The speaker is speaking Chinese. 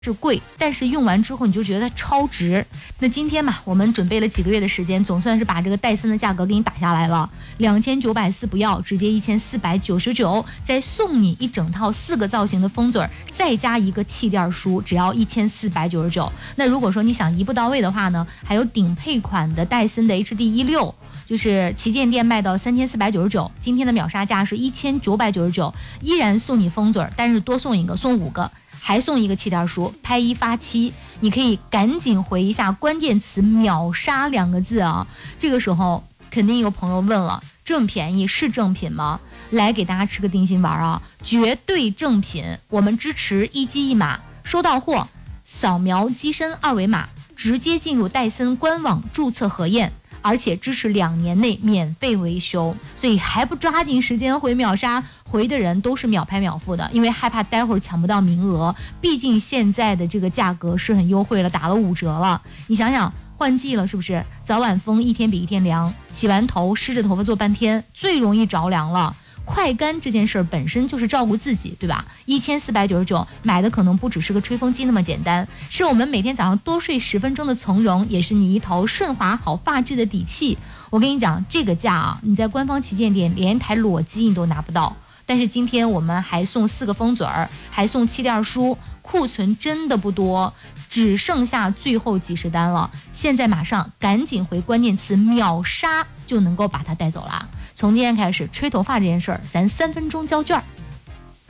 是贵，但是用完之后你就觉得超值。那今天嘛，我们准备了几个月的时间，总算是把这个戴森的价格给你打下来了，2940不要，直接1499，再送你一整套4个造型的封嘴，再加一个气垫梳，只要1499。那如果说你想一步到位的话呢，还有顶配款的戴森的 HD16。就是旗舰店卖到3499，今天的秒杀价是1999，依然送你封嘴，但是多送一个，送5个，还送一个气垫梳，拍1发7。你可以赶紧回一下关键词秒杀2个字啊！这个时候肯定有朋友问了，这么便宜是正品吗？来给大家吃个定心丸啊，绝对正品！我们支持一机一码，收到货扫描机身2维码，直接进入戴森官网注册核验。而且支持2年内免费维修，所以还不抓紧时间回秒杀，回的人都是秒拍秒付的，因为害怕待会儿抢不到名额，毕竟现在的这个价格是很优惠了，打了5折了。你想想，换季了是不是？早晚风一天比一天凉，洗完头湿着头发坐半天，最容易着凉了。快干这件事儿本身就是照顾自己，对吧？1499买的可能不只是个吹风机那么简单，是我们每天早上多睡10分钟的从容，也是你一头顺滑好发质的底气。我跟你讲，这个价啊，你在官方旗舰店连一台裸机你都拿不到。但是今天我们还送4个封嘴儿，还送气垫梳，库存真的不多，只剩下最后几十单了。现在马上赶紧回关键词秒杀，就能够把它带走了。从今天开始，吹头发这件事儿，咱3分钟交卷。